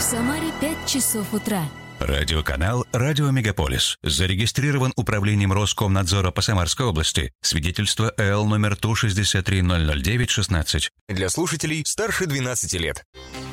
Самаре 5 часов утра. Радиоканал «Радио Мегаполис». Зарегистрирован управлением Роскомнадзора по Самарской области. Свидетельство ЭЛ номер ТУ 6300916. Для слушателей старше 12 лет.